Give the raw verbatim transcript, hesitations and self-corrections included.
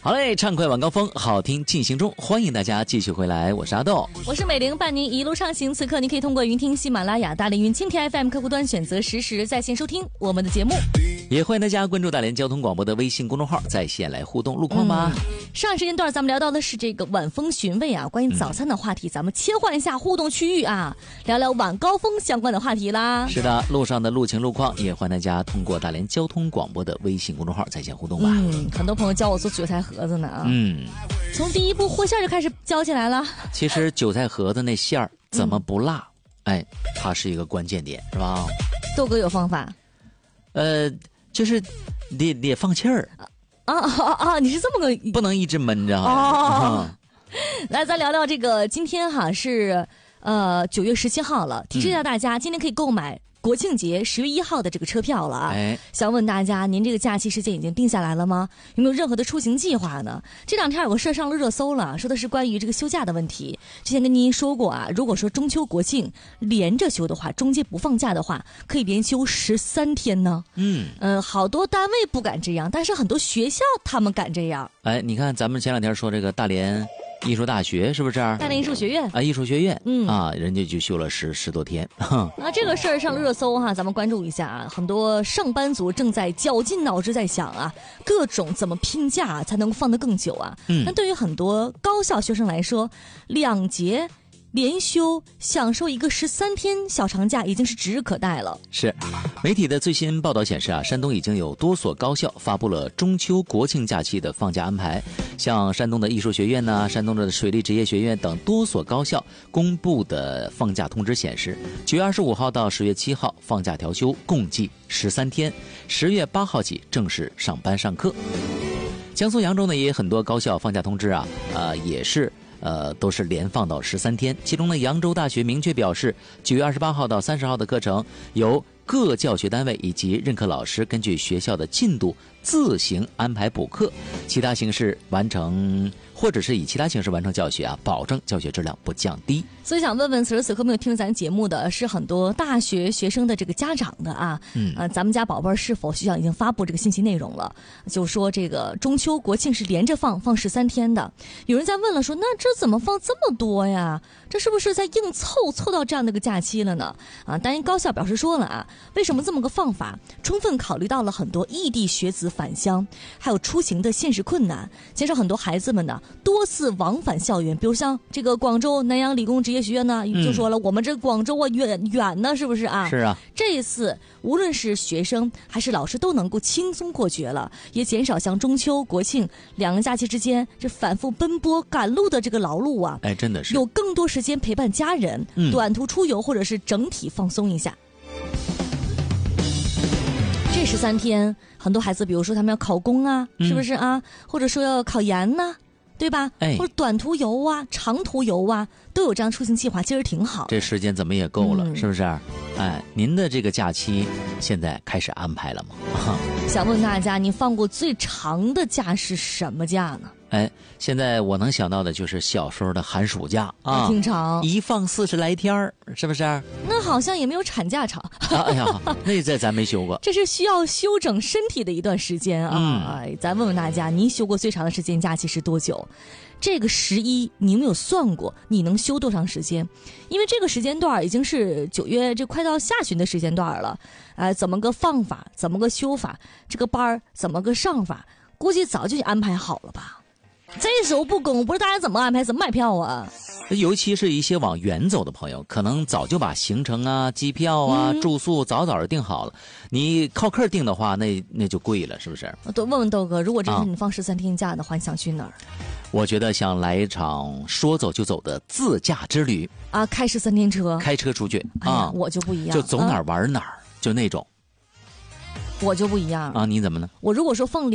好嘞，畅快晚高峰，好听进行中，欢迎大家继续回来，我是阿豆， 我是美玲，伴您一路上行。此刻你可以通过云听喜马拉雅、大连云蜻蜓 F M 客户端选择实时在线收听我们的节目， 也欢迎大家关注大连交通广播的微信公众号，在线来互动路况吧。 嗯、上一时间段咱们聊到的是这个晚风寻味啊，关于早餐的话题，嗯、咱们切换一下互动区域啊，聊聊晚高峰相关的话题啦。 是的，路上的路情路况也欢迎大家通过大连交通广播的微信公众号在线互动吧。 嗯，很多朋友教我做韭菜盒子呢啊。 嗯。 从第一步和馅就开始教起来了。 其实韭菜盒子那馅儿怎么不辣？嗯、哎，它是一个关键点，是吧？ 豆哥有方法。 呃，就是得得放气儿。 啊啊啊！你是这么个， 不能一直闷着。 哦。嗯、来，咱聊聊这个，今天哈是呃九月十七号了，提示一下大家，嗯、今天可以购买国庆节十月一号的这个车票了啊！ 哎， 想问大家，您这个假期时间已经定下来了吗？有没有任何的出行计划呢？这两天有个事上了热搜了，说的是关于这个休假的问题。之前跟您说过啊，如果说中秋国庆连着休的话，中间不放假的话，可以连休十三天呢。 嗯， 呃，好多单位不敢这样，但是很多学校他们敢这样。 哎，你看咱们前两天说这个大连艺术大学是不是？ 大连艺术学院啊，艺术学院， 嗯啊，人家就休了十十多天。 那这个事儿上了热搜哈，咱们关注一下啊。很多上班族正在绞尽脑汁在想啊，各种怎么拼假才能放得更久啊。 嗯， 但对于很多高校学生来说，两节连休享受一个十三天小长假已经是指日可待了。 是，媒体的最新报道显示啊，山东已经有多所高校发布了中秋国庆假期的放假安排。像山东的艺术学院呢、山东的水利职业学院等多所高校公布的放假通知显示，九月二十五号到十月七号放假调休，共计十三天。十月八号起正式上班上课。江苏扬州呢也有很多高校放假通知啊，呃也是。呃，都是连放到十三天。其中呢，扬州大学明确表示，九月二十八号到三十号的课程由各教学单位以及任课老师根据学校的进度自行安排补课，其他形式完成，或者是以其他形式完成教学啊，保证教学质量不降低。 所以想问问此时此刻没有听咱节目的是很多大学学生的这个家长的啊，嗯，呃，咱们家宝贝儿是否学校已经发布这个信息内容了？就说这个中秋国庆是连着放，放十三天的。有人在问了说，那这怎么放这么多呀？这是不是在硬凑凑到这样的一个假期了呢？啊，单一高校表示说了啊，为什么这么个放法？充分考虑到了很多异地学子返乡，还有出行的现实困难，加上很多孩子们呢多次往返校园，比如像这个广州南洋理工职业学院呢，就说了、嗯、我们这广州啊远远呢，是不是啊？ 是啊。 这一次无论是学生还是老师都能够轻松过绝了，也减少像中秋国庆两个假期之间这反复奔波赶路的这个劳碌啊。 哎，真的是有更多时间陪伴家人、嗯、短途出游或者是整体放松一下。这十三天很多孩子比如说他们要考公啊、嗯、是不是啊，或者说要考研呢、啊，对吧、哎、或者短途游啊长途游啊都有这样出行计划，其实挺好， 这时间怎么也够了、嗯、是不是？哎，您的这个假期现在开始安排了吗？ 想问大家，你放过最长的假是什么假呢？ 哎，现在我能想到的就是小时候的寒暑假啊， 挺长， 一放四十来天，是不是？ 那好像也没有产假长。 啊、哎呀，那这咱没休过。 这是需要休整身体的一段时间啊！ 嗯、 哎，咱问问大家，您休过最长的时间假期是多久？这个十一，你有没有算过你能休多长时间？因为这个时间段已经是九月这快到下旬的时间段了，呃，怎么个放法，怎么个休法，这个班怎么个上法，估计早就安排好了吧？这时候不公，不是大家怎么安排，怎么买票啊？ 尤其是一些往远走的朋友，可能早就把行程啊、机票啊、嗯、住宿早早就订好了。你靠客订的话，那那就贵了，是不是？ 我问问豆哥，如果这是你放十三天假的话、啊，你想去哪儿？ 我觉得想来一场说走就走的自驾之旅啊！开十三天车， 开车出去、 哎、 啊！ 我就不一样， 就走哪儿玩哪儿、啊，就那种。 我就不一样啊！你怎么呢？ 我如果说放